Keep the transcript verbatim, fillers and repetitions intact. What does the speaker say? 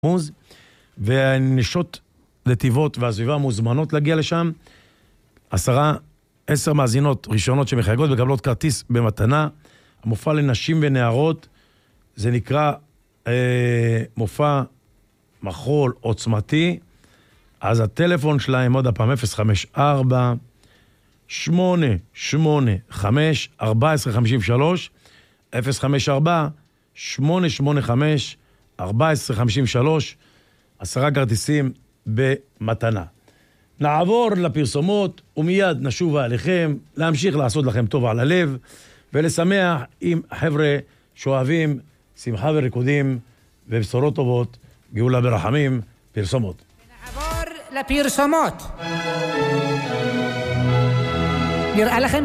מוז, והנשות נתיבות והסביבה מוזמנות להגיע לשם. עשרה, עשר מאזינות ראשונות שמחייגות וקבלות כרטיס במתנה. המופע לנשים ונערות, זה נקרא אה, מופע מחול עוצמתי. אז הטלפון שלהם עוד הפעם אפס חמש ארבע שמונה שמונה חמש ארבע עשרה חמישים ושלוש אפס חמש ארבע שמונה שמונה חמש ארבע עשרה חמישים ושלוש. עשרה כרטיסים במתנה. נעבור לפרסומות ומיד נשובה עליכם להמשיך לעשות לכם טוב על הלב ולשמח עם חבר'ה שאוהבים שמחה וריקודים ובשורות טובות. גאולה ברחמים. פרסומות. נעבור לפרסומות. נראה לכם